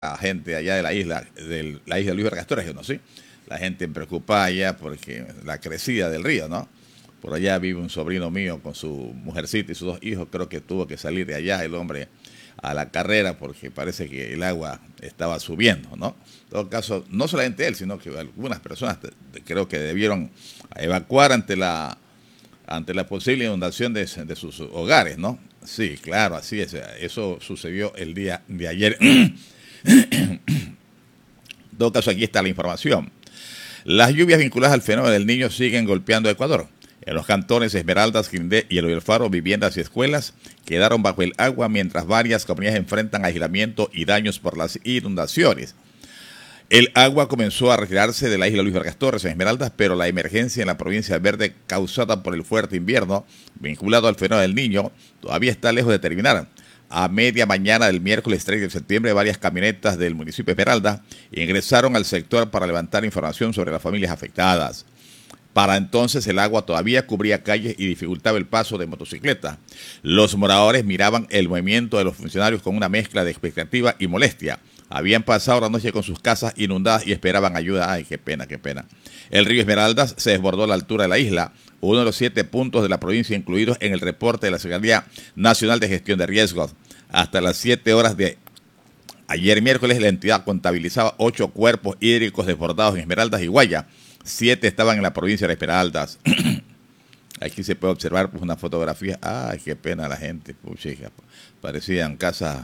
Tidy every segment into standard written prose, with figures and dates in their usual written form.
la gente allá de la isla Luis Vergastores, ¿no? Sí, la gente preocupada allá porque la crecida del río, ¿no? Por allá vive un sobrino mío con su mujercita y sus dos hijos, creo que tuvo que salir de allá el hombre a la carrera porque parece que el agua estaba subiendo, ¿no? En todo caso, no solamente él, sino que algunas personas creo que debieron evacuar ante la posible inundación de sus hogares, ¿no? Sí, claro, así es. Eso sucedió el día de ayer. En todo caso, aquí está la información. Las lluvias vinculadas al fenómeno del Niño siguen golpeando a Ecuador. En los cantones Esmeraldas, Quindé y El Faro, viviendas y escuelas quedaron bajo el agua mientras varias comunidades enfrentan aislamiento y daños por las inundaciones. El agua comenzó a retirarse de la isla Luis Vargas Torres en Esmeraldas, pero la emergencia en la provincia de Verde causada por el fuerte invierno vinculado al fenómeno del Niño todavía está lejos de terminar. A media mañana del miércoles 3 de septiembre, varias camionetas del municipio de Esmeralda ingresaron al sector para levantar información sobre las familias afectadas. Para entonces el agua todavía cubría calles y dificultaba el paso de motocicletas. Los moradores miraban el movimiento de los funcionarios con una mezcla de expectativa y molestia. Habían pasado la noche con sus casas inundadas y esperaban ayuda. Ay, qué pena, qué pena. El río Esmeraldas se desbordó a la altura de la isla, uno de los 7 puntos de la provincia incluidos en el reporte de la Secretaría Nacional de Gestión de Riesgos. Hasta las 7 horas de ayer miércoles, la entidad contabilizaba 8 cuerpos hídricos desbordados en Esmeraldas y Guaya. 7 estaban en la provincia de Esmeraldas. Aquí se puede observar pues, una fotografía. Ay, qué pena la gente. Puchica, parecían casas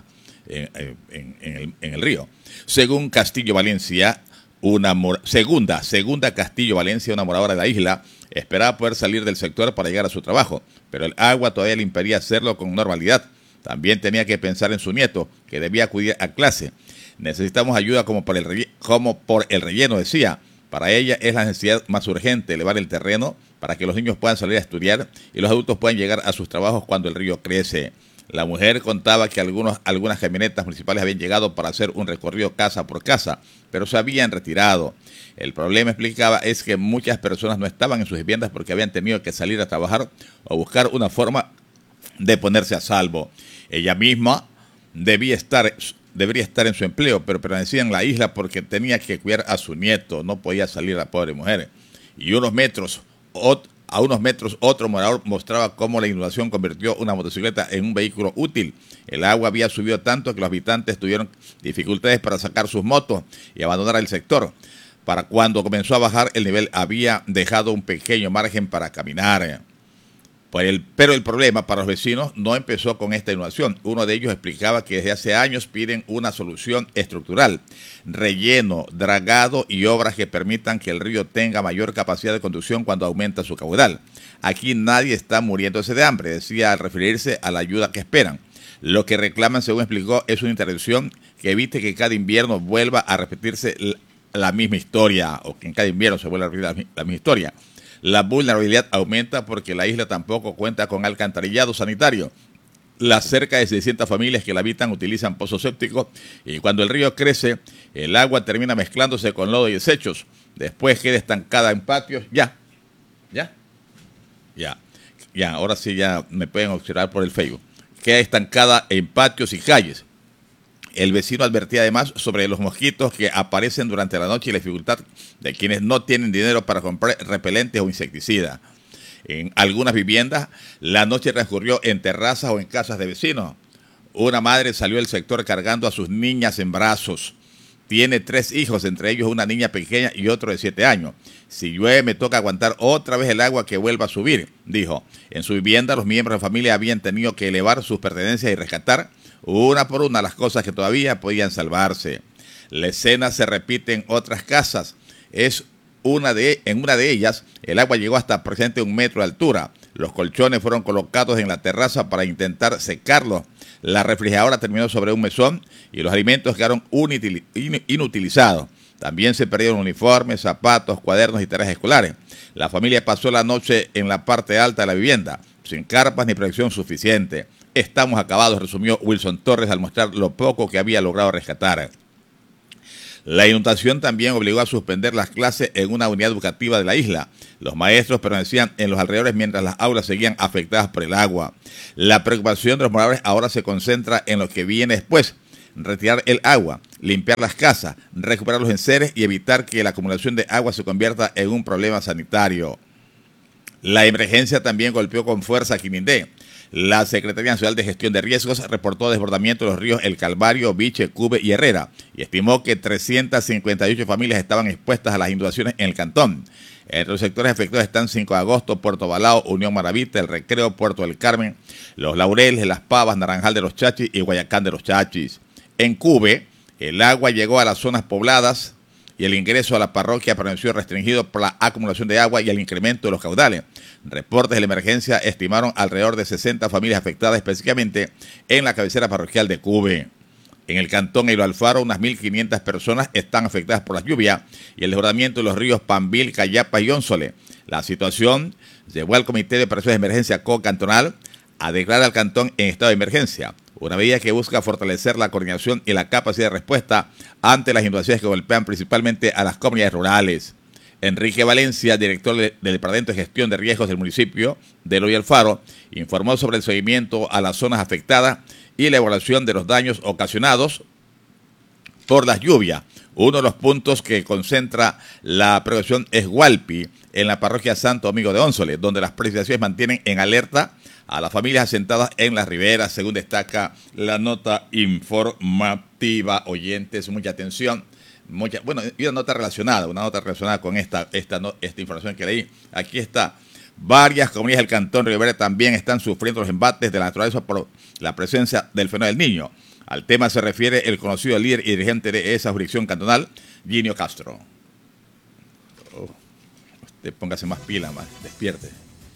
en el río. Según Castillo Valencia, segunda Castillo Valencia, una moradora de la isla, esperaba poder salir del sector para llegar a su trabajo, pero el agua todavía le impedía hacerlo con normalidad. También tenía que pensar en su nieto, que debía acudir a clase. Necesitamos ayuda como por el relleno, decía. Para ella es la necesidad más urgente, elevar el terreno para que los niños puedan salir a estudiar y los adultos puedan llegar a sus trabajos cuando el río crece. La mujer contaba que algunas camionetas municipales habían llegado para hacer un recorrido casa por casa, pero se habían retirado. El problema, explicaba, es que muchas personas no estaban en sus viviendas porque habían tenido que salir a trabajar o buscar una forma de ponerse a salvo. Ella misma debería estar en su empleo, pero permanecía en la isla porque tenía que cuidar a su nieto, no podía salir la pobre mujer. Y a unos metros, otro morador mostraba cómo la inundación convirtió una motocicleta en un vehículo útil. El agua había subido tanto que los habitantes tuvieron dificultades para sacar sus motos y abandonar el sector. Para cuando comenzó a bajar, el nivel había dejado un pequeño margen para caminar. Pero el problema para los vecinos no empezó con esta inundación. Uno de ellos explicaba que desde hace años piden una solución estructural, relleno, dragado y obras que permitan que el río tenga mayor capacidad de conducción cuando aumenta su caudal. Aquí nadie está muriéndose de hambre, decía al referirse a la ayuda que esperan. Lo que reclaman, según explicó, es una intervención que evite que cada invierno vuelva a repetirse la misma historia, o que en cada invierno se vuelva a repetir la misma historia. La vulnerabilidad aumenta porque la isla tampoco cuenta con alcantarillado sanitario. Las cerca de 600 familias que la habitan utilizan pozos sépticos y cuando el río crece, el agua termina mezclándose con lodo y desechos. Después queda estancada en patios. Ya, ahora sí ya me pueden observar por el Facebook. Queda estancada en patios y calles. El vecino advertía además sobre los mosquitos que aparecen durante la noche y la dificultad de quienes no tienen dinero para comprar repelentes o insecticidas. En algunas viviendas, la noche transcurrió en terrazas o en casas de vecinos. Una madre salió del sector cargando a sus niñas en brazos. Tiene 3 hijos, entre ellos una niña pequeña y otro de 7 años. Si llueve me toca aguantar otra vez el agua que vuelva a subir, dijo. En su vivienda los miembros de la familia habían tenido que elevar sus pertenencias y rescatar una por una las cosas que todavía podían salvarse. La escena se repite en otras casas. En una de ellas, el agua llegó hasta aproximadamente 1 metro de altura. Los colchones fueron colocados en la terraza para intentar secarlos. La refrigeradora terminó sobre un mesón y los alimentos quedaron inutilizados. También se perdieron uniformes, zapatos, cuadernos y tareas escolares. La familia pasó la noche en la parte alta de la vivienda, sin carpas ni protección suficiente. Estamos acabados, resumió Wilson Torres al mostrar lo poco que había logrado rescatar. La inundación también obligó a suspender las clases en una unidad educativa de la isla. Los maestros permanecían en los alrededores mientras las aulas seguían afectadas por el agua. La preocupación de los moradores ahora se concentra en lo que viene después. retirar el agua, limpiar las casas, recuperar los enseres y evitar que la acumulación de agua se convierta en un problema sanitario. La emergencia también golpeó con fuerza a Quinindé. La Secretaría Nacional de Gestión de Riesgos reportó desbordamiento de los ríos El Calvario, Biche, Cube y Herrera y estimó que 358 familias estaban expuestas a las inundaciones en el cantón. Entre los sectores afectados están 5 de Agosto, Puerto Balao, Unión Maravita, El Recreo, Puerto del Carmen, Los Laureles, Las Pavas, Naranjal de los Chachis y Guayacán de los Chachis. En Cube, el agua llegó a las zonas pobladas y el ingreso a la parroquia permaneció restringido por la acumulación de agua y el incremento de los caudales. Reportes de la emergencia estimaron alrededor de 60 familias afectadas específicamente en la cabecera parroquial de Cube. En el cantón Eiro Alfaro, unas 1.500 personas están afectadas por la lluvia y el desbordamiento de los ríos Pambil, Cayapa y Ónsole. La situación llevó al Comité de Operaciones de Emergencia Co-Cantonal a declarar al cantón en estado de emergencia, una medida que busca fortalecer la coordinación y la capacidad de respuesta ante las inundaciones que golpean principalmente a las comunidades rurales. Enrique Valencia, director del Departamento de Gestión de Riesgos del municipio de Eiro Alfaro, informó sobre el seguimiento a las zonas afectadas y la evaluación de los daños ocasionados por las lluvias. Uno de los puntos que concentra la preocupación es Hualpi, en la parroquia Santo Domingo de Ónsole, donde las precipitaciones mantienen en alerta a las familias asentadas en las riberas, según destaca la nota informativa. Oyentes, mucha atención. Y una nota relacionada con esta información que leí. Aquí está. Varias comunidades del cantón Río Verde también están sufriendo los embates de la naturaleza por la presencia del fenómeno del Niño. Al tema se refiere el conocido líder y dirigente de esa jurisdicción cantonal, Ginio Castro. Usted póngase más pila, más despierte.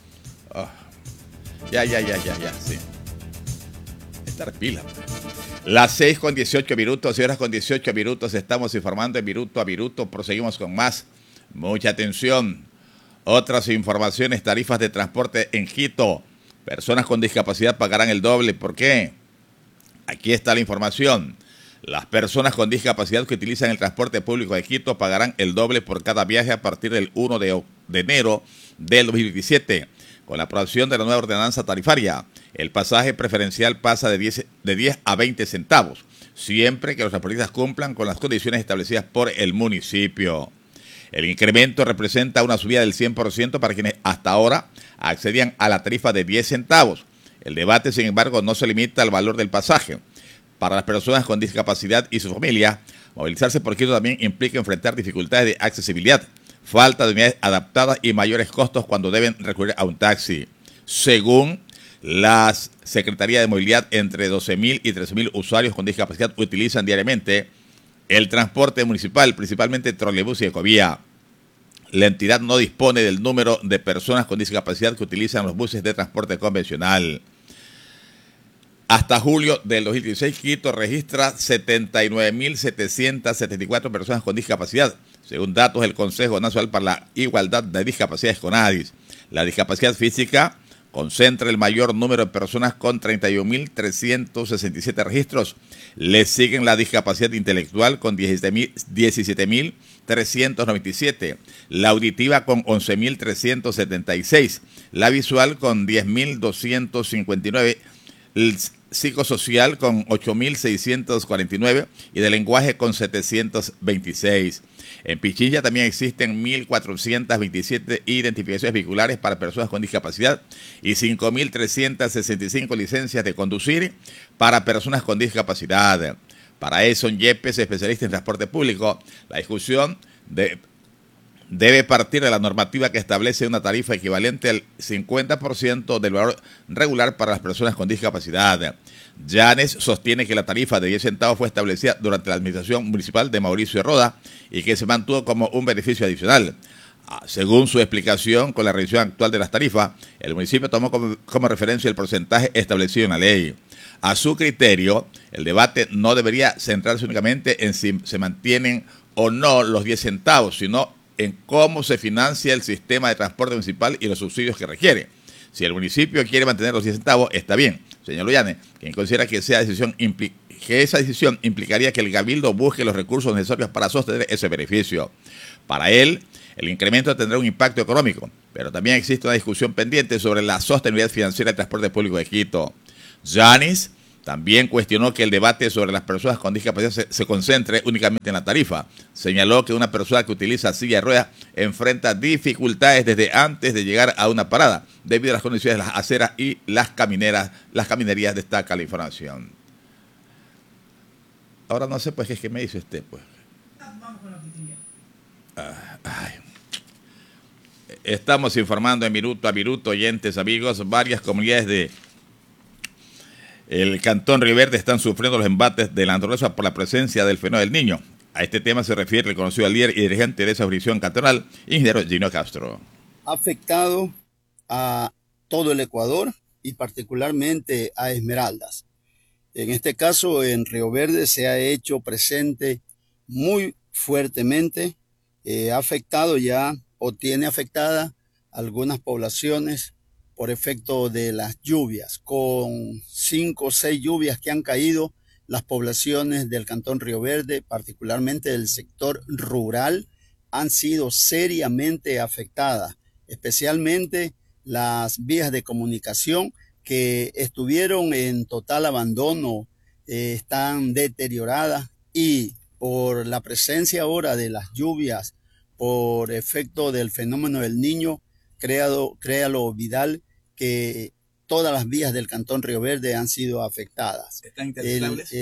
Sí. Estar pila. Las 6:18 y horas con 18 minutos. Estamos informando de minuto a minuto. Proseguimos con más. Mucha atención. Otras informaciones, tarifas de transporte en Quito. Personas con discapacidad pagarán el doble. ¿Por qué? Aquí está la información. Las personas con discapacidad que utilizan el transporte público de Quito pagarán el doble por cada viaje a partir del 1 de enero del 2017. Con la aprobación de la nueva ordenanza tarifaria, el pasaje preferencial pasa de 10 a 20 centavos, siempre que los transportistas cumplan con las condiciones establecidas por el municipio. El incremento representa una subida del 100% para quienes hasta ahora accedían a la tarifa de 10 centavos. El debate, sin embargo, no se limita al valor del pasaje. Para las personas con discapacidad y su familia, movilizarse por Quito también implica enfrentar dificultades de accesibilidad, falta de unidades adaptadas y mayores costos cuando deben recurrir a un taxi. Según la Secretaría de Movilidad, entre 12.000 y 13.000 usuarios con discapacidad utilizan diariamente el transporte municipal, principalmente trolebús y ecovía. La entidad no dispone del número de personas con discapacidad que utilizan los buses de transporte convencional. Hasta julio del 2016, Quito registra 79.774 personas con discapacidad, según datos del Consejo Nacional para la Igualdad de Discapacidades, CONADIS. La discapacidad física concentra el mayor número de personas con 31.367 registros. Le siguen la discapacidad intelectual con 17.397, la auditiva con 11.376, la visual con 10.259, el psicosocial con 8.649 y de lenguaje con 726. En Pichincha también existen 1.427 identificaciones vehiculares para personas con discapacidad y 5.365 licencias de conducir para personas con discapacidad. Para Edson Yepes, especialista en transporte público, la discusión debe partir de la normativa que establece una tarifa equivalente al 50% del valor regular para las personas con discapacidad. Llanes sostiene que la tarifa de 10 centavos fue establecida durante la administración municipal de Mauricio Roda y que se mantuvo como un beneficio adicional. Según su explicación, con la revisión actual de las tarifas, el municipio tomó como referencia el porcentaje establecido en la ley. A su criterio, el debate no debería centrarse únicamente en si se mantienen o no los 10 centavos, sino en cómo se financia el sistema de transporte municipal y los subsidios que requiere. Si el municipio quiere mantener los 10 centavos, está bien. Señor Llanes, quien considera que esa decisión implicaría que el Cabildo busque los recursos necesarios para sostener ese beneficio. Para él, el incremento tendrá un impacto económico, pero también existe una discusión pendiente sobre la sostenibilidad financiera del transporte público de Quito. Llanes También cuestionó que el debate sobre las personas con discapacidad se concentre únicamente en la tarifa. Señaló que una persona que utiliza silla de ruedas enfrenta dificultades desde antes de llegar a una parada, debido a las condiciones de las aceras y las caminerías, destaca la información. Ahora no sé, pues, ¿qué es que me dice usted? Pues. Vamos con la Estamos informando en minuto a minuto, oyentes, amigos, varias comunidades de el Cantón Río Verde están sufriendo los embates de la naturaleza por la presencia del fenómeno del Niño. A este tema se refiere el conocido líder y dirigente de esa jurisdicción cantonal, ingeniero Gino Castro. Ha afectado a todo el Ecuador y particularmente a Esmeraldas. En este caso, en Río Verde se ha hecho presente muy fuertemente. Ha afectado ya o tiene afectada algunas poblaciones por efecto de las lluvias. Con 5 o 6 lluvias que han caído, las poblaciones del Cantón Río Verde, particularmente del sector rural, han sido seriamente afectadas, especialmente las vías de comunicación que estuvieron en total abandono, están deterioradas, y por la presencia ahora de las lluvias, por efecto del fenómeno del Niño, créalo Vidal, que todas las vías del Cantón Río Verde han sido afectadas. ¿Están interestables?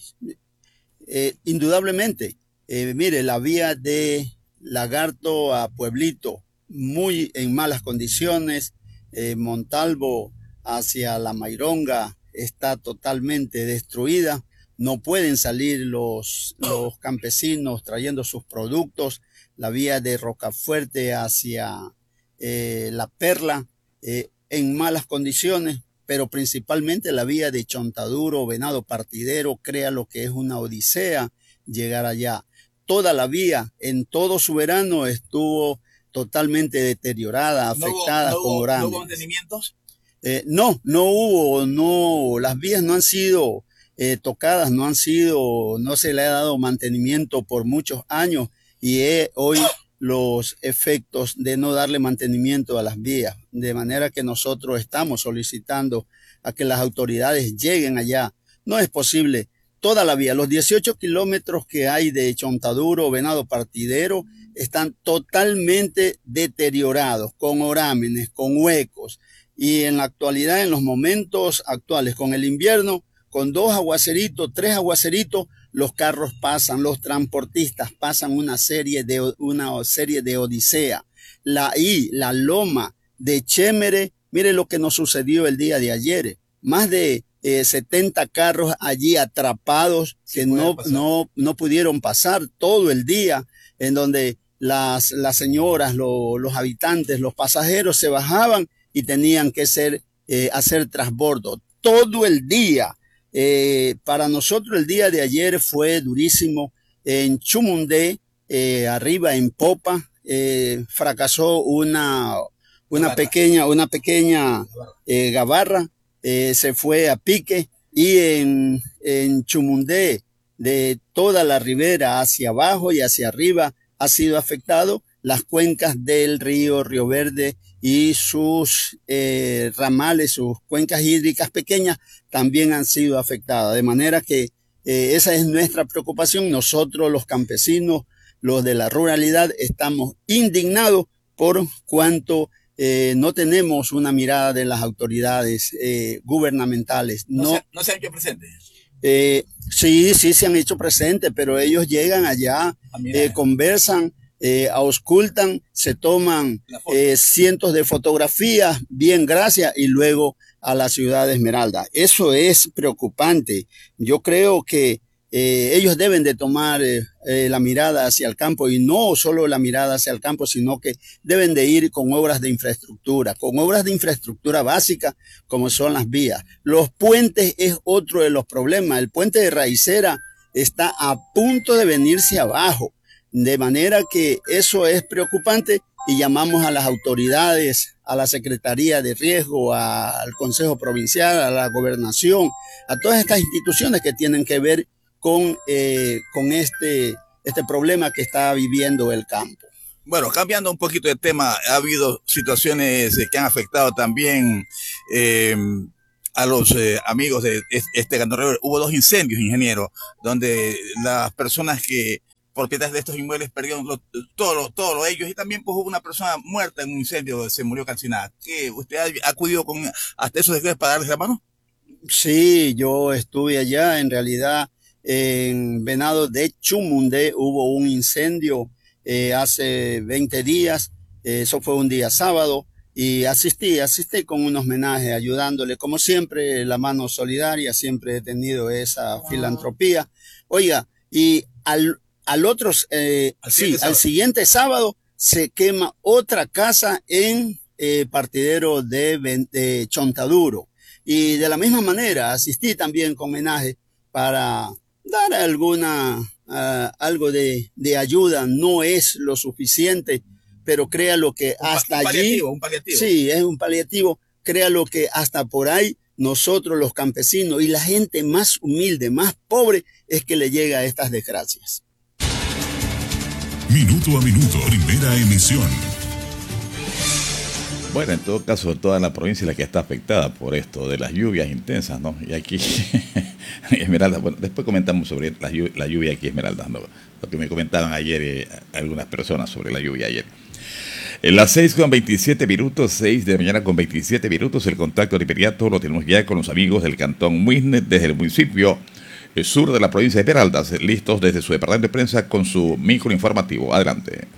Indudablemente. Mire, la vía de Lagarto a Pueblito, muy en malas condiciones. Montalvo hacia La Maironga está totalmente destruida. No pueden salir los campesinos trayendo sus productos. La vía de Rocafuerte hacia La Perla, en malas condiciones, pero principalmente la vía de Chontaduro, Venado Partidero, crea lo que es una odisea llegar allá. Toda la vía en todo su verano estuvo totalmente deteriorada, afectada con orames. ¿No hubo mantenimientos? No hubo, las vías no han sido tocadas, no se le ha dado mantenimiento por muchos años, y hoy los efectos de no darle mantenimiento a las vías, de manera que nosotros estamos solicitando a que las autoridades lleguen allá. No es posible toda la vía, los 18 kilómetros que hay de Chontaduro, Venado Partidero, están totalmente deteriorados, con orámenes, con huecos, y en la actualidad, en los momentos actuales, con el invierno, con 2 aguaceritos, 3 aguaceritos, los carros pasan, los transportistas pasan una serie de odisea. La loma de Chémere, mire lo que nos sucedió el día de ayer. Más de 70 carros allí atrapados que no pudieron pasar todo el día, en donde las señoras, los habitantes, los pasajeros se bajaban y tenían que hacer transbordo todo el día. Para nosotros el día de ayer fue durísimo. En Chumundé, arriba en Popa, fracasó una pequeña gabarra, se fue a pique, y en Chumundé, de toda la ribera hacia abajo y hacia arriba, ha sido afectado. Las cuencas del río Río Verde y sus ramales, sus cuencas hídricas pequeñas, también han sido afectadas. De manera que esa es nuestra preocupación. Nosotros, los campesinos, los de la ruralidad, estamos indignados por cuanto no tenemos una mirada de las autoridades gubernamentales. ¿No se han hecho presentes? Sí se han hecho presentes, pero ellos llegan allá, conversan, auscultan, se toman cientos de fotografías, bien, gracias, y luego a la ciudad de Esmeralda. Eso es preocupante. Yo creo que ellos deben de tomar la mirada hacia el campo, y no solo la mirada hacia el campo, sino que deben de ir con obras de infraestructura básica, como son las vías. Los puentes es otro de los problemas. El puente de Raicera está a punto de venirse abajo, de manera que eso es preocupante, y llamamos a las autoridades, a la Secretaría de Riesgo, al Consejo Provincial, a la Gobernación, a todas estas instituciones que tienen que ver con este problema que está viviendo el campo. Bueno, cambiando un poquito de tema, ha habido situaciones que han afectado también a los amigos de este Cantón Río, hubo 2 incendios, ingeniero, donde las personas que propietarios de estos inmuebles perdieron todo lo ellos, y también pues hubo una persona muerta en un incendio, se murió calcinada. ¿Qué, usted ha acudido hasta esos sectores para darles la mano? Sí, yo estuve allá. En realidad en Venado de Chumundé hubo un incendio hace 20 días, eso fue un día sábado, y asistí con un homenaje, ayudándole, como siempre, la mano solidaria, siempre he tenido esa filantropía. Oiga, y al siguiente sábado se quema otra casa en partidero de Chontaduro. Y de la misma manera asistí también con homenaje para dar algo de ayuda. No es lo suficiente, pero créalo que hasta allí, un paliativo. Sí, es un paliativo. Créalo que hasta por ahí nosotros los campesinos y la gente más humilde, más pobre, es que le llega a estas desgracias. Minuto a minuto, primera emisión. Bueno, en todo caso, toda la provincia es la que está afectada por esto de las lluvias intensas, ¿no? Y aquí, Esmeralda, bueno, después comentamos sobre la lluvia aquí, Esmeralda, ¿no? Lo que me comentaban ayer algunas personas sobre la lluvia ayer. En las 6:27, 6 de la mañana con 27 minutos, el contacto de inmediato lo tenemos ya con los amigos del Cantón Muisne, desde el municipio sur de la provincia de Esmeraldas, listos desde su departamento de prensa con su microinformativo. Adelante.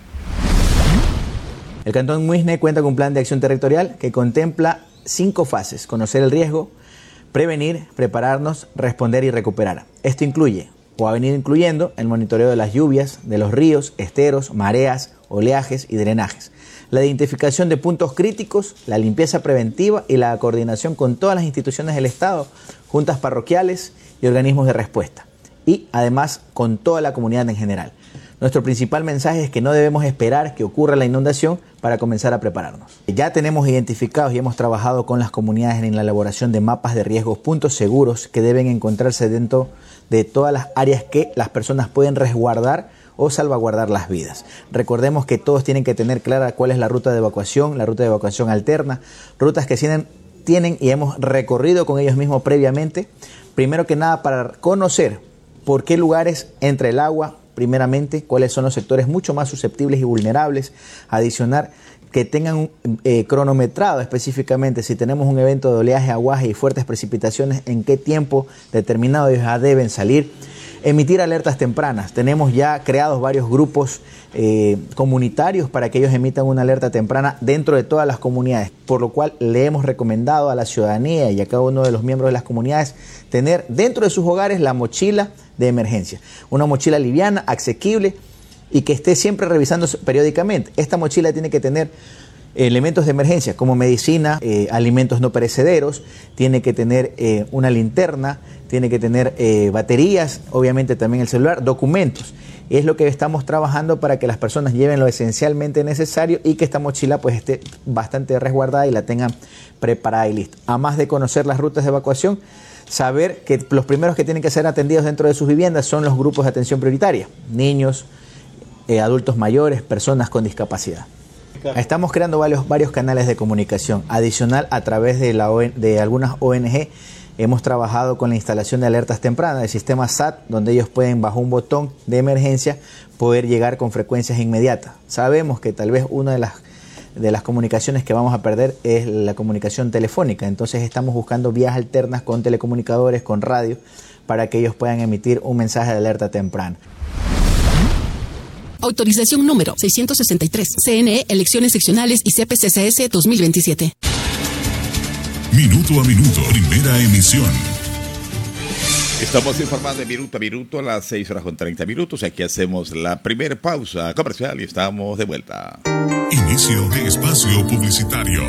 El Cantón Muisne cuenta con un plan de acción territorial que contempla 5 fases: conocer el riesgo, prevenir, prepararnos, responder y recuperar. Esto incluye, o ha venido incluyendo, el monitoreo de las lluvias, de los ríos, esteros, mareas, oleajes y drenajes, la identificación de puntos críticos, la limpieza preventiva y la coordinación con todas las instituciones del Estado, juntas parroquiales y organismos de respuesta, y además con toda la comunidad en general. Nuestro principal mensaje es que no debemos esperar que ocurra la inundación para comenzar a prepararnos. Ya tenemos identificados y hemos trabajado con las comunidades en la elaboración de mapas de riesgos, puntos seguros que deben encontrarse dentro de todas las áreas que las personas pueden resguardar o salvaguardar las vidas. Recordemos que todos tienen que tener clara cuál es la ruta de evacuación alterna, rutas que tienen y hemos recorrido con ellos mismos previamente. Primero que nada, para conocer por qué lugares entra el agua, primeramente, cuáles son los sectores mucho más susceptibles y vulnerables. Adicionar, que tengan cronometrado específicamente si tenemos un evento de oleaje, aguaje y fuertes precipitaciones, en qué tiempo determinado ellos ya deben salir. Emitir alertas tempranas. Tenemos ya creados varios grupos comunitarios para que ellos emitan una alerta temprana dentro de todas las comunidades, por lo cual le hemos recomendado a la ciudadanía y a cada uno de los miembros de las comunidades tener dentro de sus hogares la mochila de emergencia, una mochila liviana, asequible y que esté siempre revisándose periódicamente. Esta mochila tiene que tener elementos de emergencia como medicina, alimentos no perecederos, tiene que tener una linterna, tiene que tener baterías, obviamente también el celular, documentos. Es lo que estamos trabajando para que las personas lleven lo esencialmente necesario y que esta mochila pues esté bastante resguardada y la tengan preparada y lista. Además de conocer las rutas de evacuación, saber que los primeros que tienen que ser atendidos dentro de sus viviendas son los grupos de atención prioritaria: niños, adultos mayores, personas con discapacidad. Estamos creando varios canales de comunicación. Adicional, a través de algunas ONG, hemos trabajado con la instalación de alertas tempranas, del sistema SAT, donde ellos pueden, bajo un botón de emergencia, poder llegar con frecuencias inmediatas. Sabemos que tal vez una de las comunicaciones que vamos a perder es la comunicación telefónica, entonces estamos buscando vías alternas con telecomunicadores, con radio, para que ellos puedan emitir un mensaje de alerta temprana. Autorización número 663, CNE, Elecciones Seccionales y CPCCS 2027. Minuto a minuto, primera emisión. Estamos informando de minuto a minuto a las 6:30. Aquí hacemos la primera pausa comercial y estamos de vuelta. Inicio de espacio publicitario.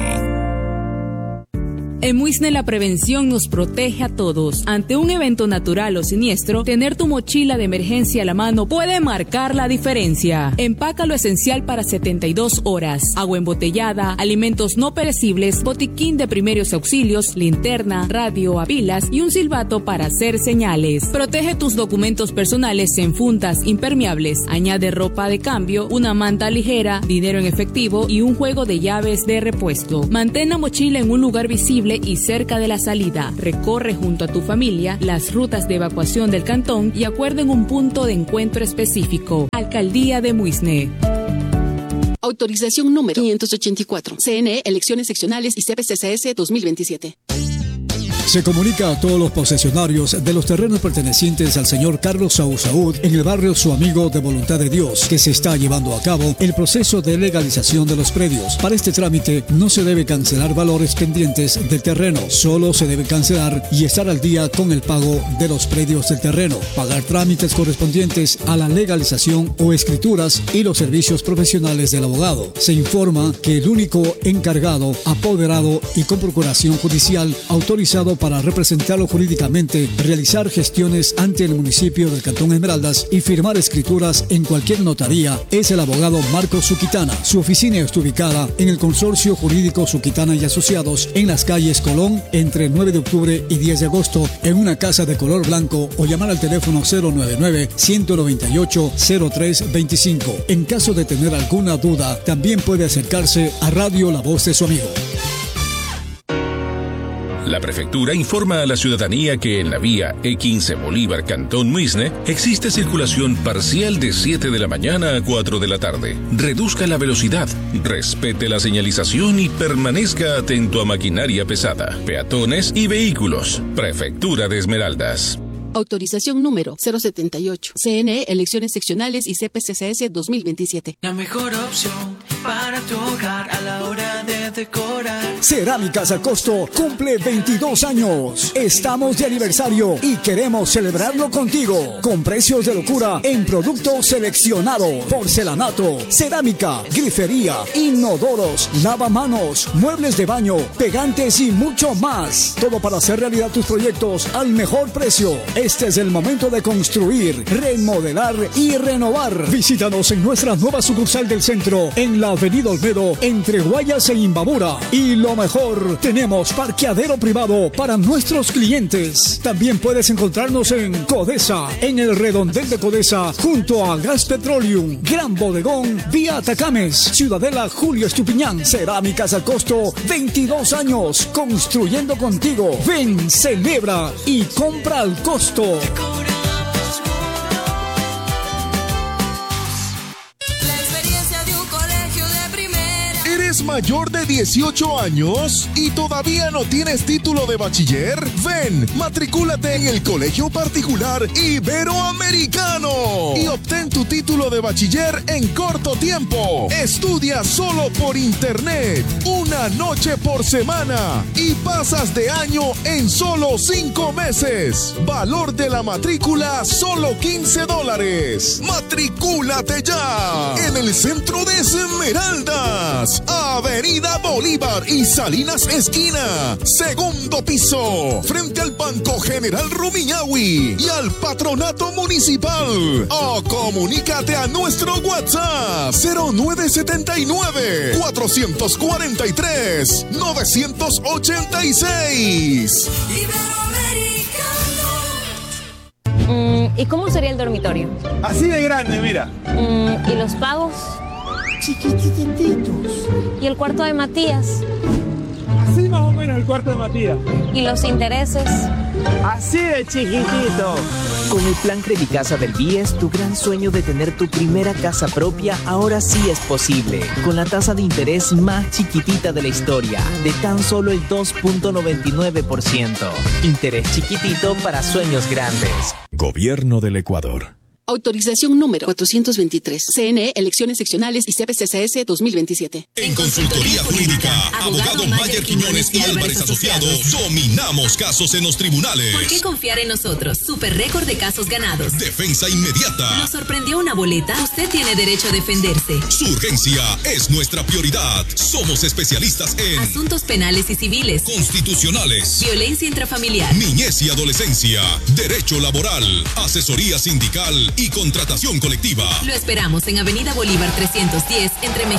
En Muisne la prevención nos protege a todos. Ante un evento natural o siniestro, tener tu mochila de emergencia a la mano puede marcar la diferencia. Empaca lo esencial para 72 horas. Agua embotellada, alimentos no perecibles, botiquín de primeros auxilios, linterna, radio a pilas y un silbato para hacer señales. Protege tus documentos personales en fundas impermeables. Añade ropa de cambio, una manta ligera, dinero en efectivo y un juego de llaves de repuesto. Mantén la mochila en un lugar visible confiable y cerca de la salida. Recorre junto a tu familia las rutas de evacuación del cantón y acuerden un punto de encuentro específico. Alcaldía de Muisne. Autorización número 584. CNE, Elecciones Seccionales y CPCCS 2027. Se comunica a todos los posesionarios de los terrenos pertenecientes al señor Carlos Saúd en el barrio Su Amigo de Voluntad de Dios que se está llevando a cabo el proceso de legalización de los predios. Para este trámite no se debe cancelar valores pendientes del terreno, solo se debe cancelar y estar al día con el pago de los predios del terreno, pagar trámites correspondientes a la legalización o escrituras y los servicios profesionales del abogado. Se informa que el único encargado, apoderado y con procuración judicial autorizado para representarlo jurídicamente, realizar gestiones ante el municipio del Cantón Esmeraldas y firmar escrituras en cualquier notaría es el abogado Marcos Suquitana. Su oficina está ubicada en el Consorcio Jurídico Suquitana y Asociados en las calles Colón entre 9 de octubre y 10 de agosto en una casa de color blanco o llamar al teléfono 099-198-0325. En caso de tener alguna duda, también puede acercarse a Radio La Voz de Su Amigo. La prefectura informa a la ciudadanía que en la vía E15 Bolívar Cantón Muisne existe circulación parcial de 7 de la mañana a 4 de la tarde. Reduzca la velocidad, respete la señalización y permanezca atento a maquinaria pesada, peatones y vehículos. Prefectura de Esmeraldas. Autorización número 078. CNE, Elecciones Seccionales y CPCCS 2027. La mejor opción para tu hogar a la hora de decorar. Cerámicas al Costo cumple 22 años. Estamos de aniversario y queremos celebrarlo contigo. Con precios de locura en productos seleccionados. Porcelanato, cerámica, grifería, inodoros, lavamanos, muebles de baño, pegantes y mucho más. Todo para hacer realidad tus proyectos al mejor precio. Este es el momento de construir, remodelar y renovar. Visítanos en nuestra nueva sucursal del centro, en la Avenida Olmedo, entre Guayas e Imbabura. Y lo mejor, tenemos parqueadero privado para nuestros clientes. También puedes encontrarnos en Codesa, en el redondel de Codesa, junto a Gas Petroleum, Gran Bodegón, vía Atacames, Ciudadela Julio Estupiñán. Cerámicas al Costo, 22 años, construyendo contigo. Ven, celebra y compra al costo. La experiencia de un colegio de primera. ¿Eres mayor de 18 años y todavía no tienes título de bachiller? Ven, matricúlate en el Colegio Particular Iberoamericano y obtén tu título de bachiller en corto tiempo. Estudia solo por internet, una noche por semana y pasas de año en solo 5 meses. Valor de la matrícula solo $15. Matricúlate ya en el centro de Esmeraldas, Avenida Bolívar y Salinas Esquina, segundo piso, frente al Banco General Rumiñahui y al Patronato Municipal. O comunícate a nuestro WhatsApp 0979-443-986. ¿Y cómo sería el dormitorio? Así de grande, mira. ¿Y los pagos? Chiquitititos. ¿Y el cuarto de Matías? Así más o menos el cuarto de Matías. ¿Y los intereses? Así de chiquitito. Con el plan Credicasa del BIES, tu gran sueño de tener tu primera casa propia ahora sí es posible. Con la tasa de interés más chiquitita de la historia, de tan solo el 2.99%. Interés chiquitito para sueños grandes. Gobierno del Ecuador. Autorización número 423. CNE, Elecciones Seccionales y CPCCS 2027. En Consultoría Jurídica, abogado Mayer Quiñones y Álvarez Asociados, dominamos casos en los tribunales. ¿Por qué confiar en nosotros? Super récord de casos ganados. Defensa inmediata. ¿Nos sorprendió una boleta? Usted tiene derecho a defenderse. Su urgencia es nuestra prioridad. Somos especialistas en asuntos penales y civiles, constitucionales, violencia intrafamiliar, niñez y adolescencia, derecho laboral, asesoría sindical y contratación colectiva. Lo esperamos en Avenida Bolívar 310, entre Mejía